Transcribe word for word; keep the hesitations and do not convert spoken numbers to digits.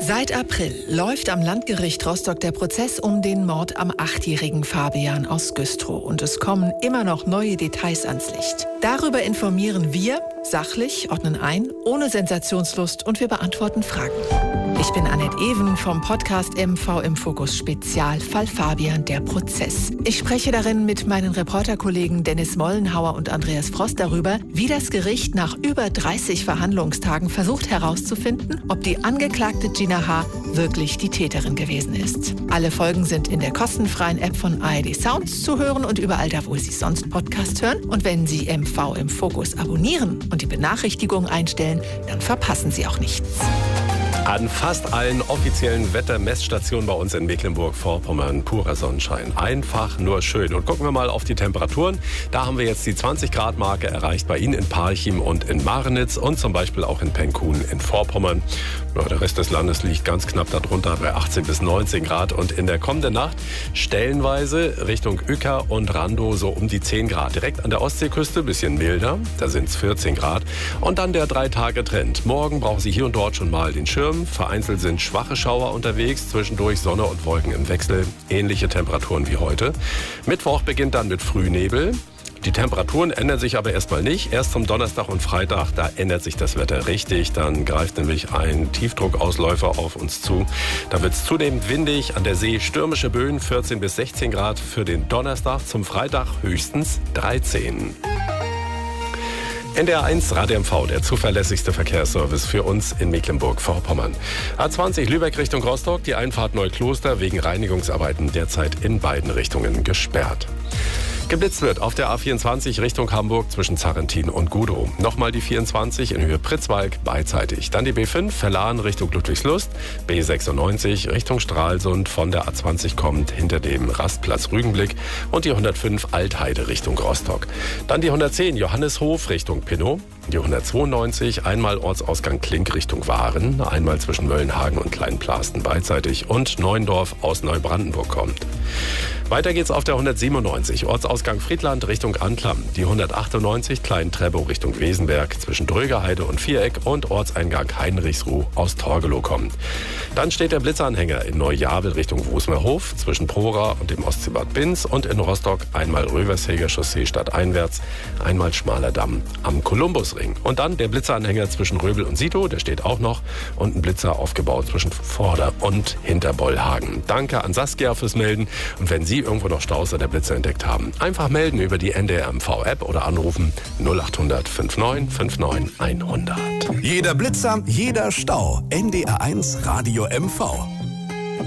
Seit April läuft am Landgericht Rostock der Prozess um den Mord am achtjährigen Fabian aus Güstrow. Und es kommen immer noch neue Details ans Licht. Darüber informieren wir, sachlich, ordnen ein, ohne Sensationslust und wir beantworten Fragen. Ich bin Annette Even vom Podcast M V im Fokus Spezialfall Fabian, der Prozess. Ich spreche darin mit meinen Reporterkollegen Dennis Mollenhauer und Andreas Frost darüber, wie das Gericht nach über dreißig Verhandlungstagen versucht herauszufinden, ob die Angeklagte Gina H. wirklich die Täterin gewesen ist. Alle Folgen sind in der kostenfreien App von A R D Sounds zu hören und überall da, wo Sie sonst Podcast hören. Und wenn Sie M V im Fokus abonnieren und die Benachrichtigungen einstellen, dann verpassen Sie auch nichts. An fast allen offiziellen Wettermessstationen bei uns in Mecklenburg-Vorpommern purer Sonnenschein. Einfach nur schön. Und gucken wir mal auf die Temperaturen. Da haben wir jetzt die zwanzig Grad Marke erreicht bei Ihnen in Parchim und in Marnitz und zum Beispiel auch in Penkhuhn in Vorpommern. Ja, der Rest des Landes liegt ganz knapp darunter bei achtzehn bis neunzehn Grad. Und in der kommenden Nacht stellenweise Richtung Uecker und Randow so um die zehn Grad. Direkt an der Ostseeküste ein bisschen milder, da sind es vierzehn Grad. Und dann der Drei-Tage-Trend. Morgen brauchen Sie hier und dort schon mal den Schirm. Vereinzelt sind schwache Schauer unterwegs, zwischendurch Sonne und Wolken im Wechsel, ähnliche Temperaturen wie heute. Mittwoch beginnt dann mit Frühnebel. Die Temperaturen ändern sich aber erstmal nicht. Erst zum Donnerstag und Freitag, da ändert sich das Wetter richtig. Dann greift nämlich ein Tiefdruckausläufer auf uns zu. Da wird es zunehmend windig, an der See stürmische Böen, vierzehn bis sechzehn Grad für den Donnerstag. Zum Freitag höchstens dreizehn. N D R eins Radio M V, der zuverlässigste Verkehrsservice für uns in Mecklenburg-Vorpommern. A zwanzig Lübeck Richtung Rostock, die Einfahrt Neukloster wegen Reinigungsarbeiten derzeit in beiden Richtungen gesperrt. Geblitzt wird auf der A vierundzwanzig Richtung Hamburg zwischen Zarrentin und Gudow. Nochmal die vierundzwanzig in Höhe Pritzwalk beidseitig. Dann die B fünf Verlahen Richtung Ludwigslust, B sechsundneunzig Richtung Stralsund von der A zwanzig kommt hinter dem Rastplatz Rügenblick und die hundertfünf Altheide Richtung Rostock. Dann die hundertzehn Johanneshof Richtung Pinnow. Die hundertzweiundneunzig einmal Ortsausgang Klink Richtung Waren, einmal zwischen Möllenhagen und Kleinplasten beidseitig und Neuendorf aus Neubrandenburg kommt. Weiter geht's auf der hundertsiebenundneunzig Ortsausgang Friedland Richtung Anklam, die hundertachtundneunzig Klein-Trebow Richtung Wesenberg zwischen Drögerheide und Viereck und Ortseingang Heinrichsruh aus Torgelow kommt. Dann steht der Blitzanhänger in Neujabel Richtung Wosmerhof zwischen Prora und dem Ostseebad Binz und in Rostock einmal Röversheger Chaussee stadteinwärts, einmal Schmaler Damm am Kolumbusring. Und dann der Blitzanhänger zwischen Röbel und Sito, der steht auch noch, und ein Blitzer aufgebaut zwischen Vorder- und Hinterbollhagen. Danke an Saskia fürs Melden und wenn Sie irgendwo noch Staus an der Blitzer entdeckt haben, einfach melden über die N D R M V App oder anrufen null acht hundert neunundfünfzig neunundfünfzig hundert. Jeder Blitzer, jeder Stau. N D R eins Radio M V.